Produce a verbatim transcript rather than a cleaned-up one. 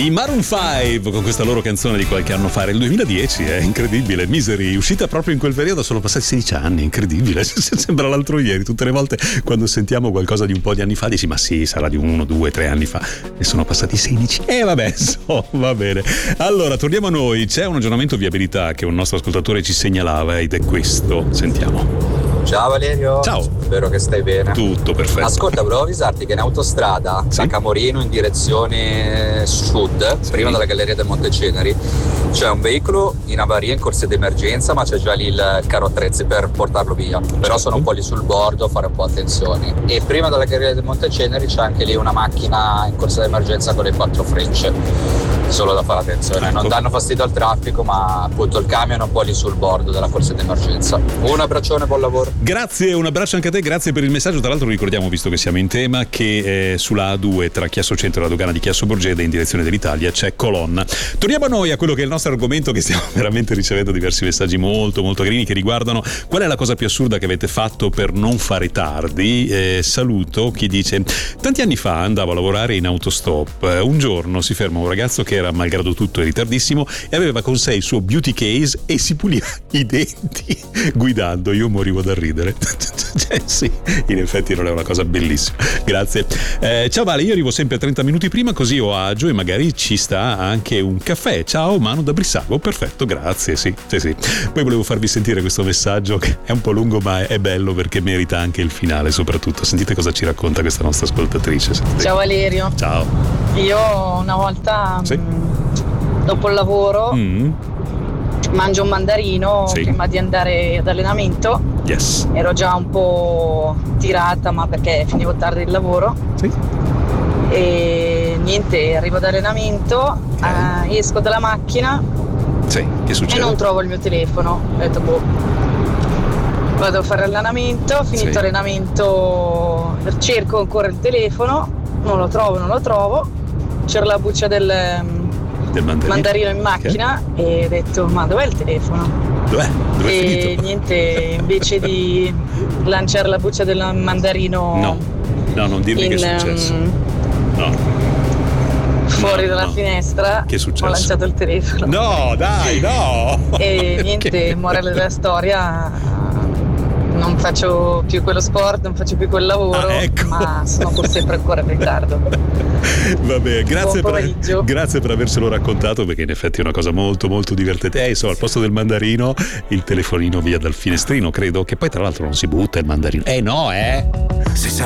I Maroon cinque con questa loro canzone di qualche anno fa, il duemiladieci, è incredibile. Misery, uscita proprio in quel periodo, sono passati sedici anni, incredibile. Sembra l'altro ieri. Tutte le volte quando sentiamo qualcosa di un po' di anni fa dici ma sì, sarà di uno, due, tre anni fa, e sono passati sedici. E eh, vabbè, so, va bene. Allora, torniamo a noi. C'è un aggiornamento viabilità che un nostro ascoltatore ci segnalava ed è questo. Sentiamo. Ciao Valerio. Ciao. Spero che stai bene. Tutto perfetto. Ascolta, volevo avvisarti che in autostrada sì? da Camorino in direzione sud, sì. prima della galleria del Monte Ceneri, c'è un veicolo in avaria in corsia d'emergenza, ma c'è già lì il carro attrezzi per portarlo via. Però sono un po' lì sul bordo, fare un po' attenzione. E prima della galleria del Monte Ceneri c'è anche lì una macchina in corsia d'emergenza con le quattro frecce. Solo da fare attenzione, non danno fastidio al traffico, ma appunto il camion è un po' lì sul bordo della corsia d'emergenza. Un abbraccione, buon lavoro. Grazie, un abbraccio anche a te, grazie per il messaggio. Tra l'altro ricordiamo, visto che siamo in tema, che eh, sulla A due tra Chiasso Centro e la dogana di Chiasso Borgese in direzione dell'Italia c'è colonna. Torniamo a noi, a quello che è il nostro argomento, che stiamo veramente ricevendo diversi messaggi molto molto carini che riguardano qual è la cosa più assurda che avete fatto per non fare tardi. Eh, saluto chi dice: tanti anni fa andavo a lavorare in autostop, un giorno si ferma un ragazzo che era malgrado tutto e ritardissimo e aveva con sé il suo beauty case e si puliva i denti guidando. Io morivo da ridere. Cioè, sì, in effetti non è una cosa bellissima. Grazie. Eh, ciao Vale, io arrivo sempre trenta minuti prima così ho agio e magari ci sta anche un caffè. Ciao Manu da Brissago. Perfetto, grazie. Sì, sì, sì. Poi volevo farvi sentire questo messaggio che è un po' lungo ma è bello perché merita anche il finale soprattutto. Sentite cosa ci racconta questa nostra ascoltatrice. Sentite. Ciao Valerio. Ciao. Io una volta sì? mh, dopo il lavoro mm. mangio un mandarino sì. prima di andare ad allenamento. Yes. Ero già un po' tirata, ma perché finivo tardi il lavoro. Sì. E niente, arrivo ad allenamento, okay. eh, esco dalla macchina. Sì, che succede? E non trovo il mio telefono. Ho detto boh. Vado a fare allenamento, finito sì. allenamento, cerco ancora il telefono, non lo trovo, non lo trovo. C'era la buccia del, del mandarino. mandarino in macchina okay. e ho detto ma dov'è il telefono? Dov'è? Dov'è e finito? Niente, invece di lanciare la buccia del mandarino no, no non dirmi in, che è successo no fuori no, dalla no. finestra che è successo? Ho lanciato il telefono. No dai no e niente, che... morale della storia, non faccio più quello sport, non faccio più quel lavoro, ah, ecco. ma sono pur sempre ancora in ritardo. Vabbè, grazie per, grazie per avercelo raccontato, perché in effetti è una cosa molto molto divertente. Eh, so, al posto del mandarino, il telefonino via dal finestrino, credo, che poi tra l'altro non si butta il mandarino. Eh no, eh!